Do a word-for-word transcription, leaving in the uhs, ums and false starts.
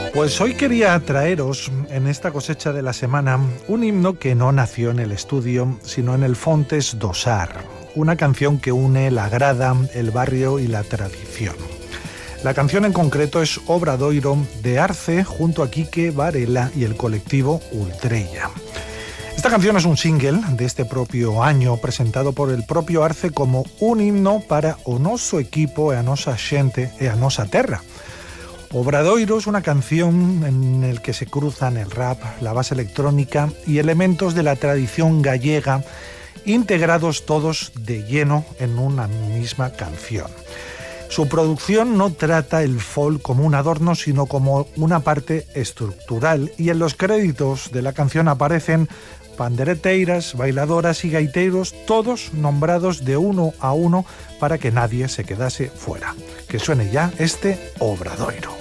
Pues hoy quería traeros en esta cosecha de la semana un himno que no nació en el estudio, sino en el Fontes do Sar, una canción que une la grada, el barrio y la tradición. La canción en concreto es Obradoiro de Arce junto a Quique Varela y el colectivo Ultreya. Esta canción es un single de este propio año presentado por el propio Arce como un himno para o noso equipo e a nosa xente e a nosa terra. Obradoiro es una canción en el que se cruzan el rap, la base electrónica y elementos de la tradición gallega, integrados todos de lleno en una misma canción. Su producción no trata el folk como un adorno, sino como una parte estructural, y en los créditos de la canción aparecen pandereteiras, bailadoras y gaiteros, todos nombrados de uno a uno para que nadie se quedase fuera. Que suene ya este Obradoiro.